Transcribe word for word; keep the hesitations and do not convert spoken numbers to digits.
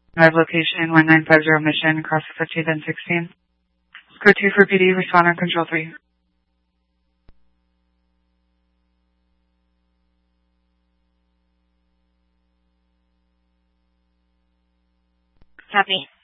Live location one nine five zero mission, across the fifteenth and sixteenth. Code two for P D, respond on control three. Copy.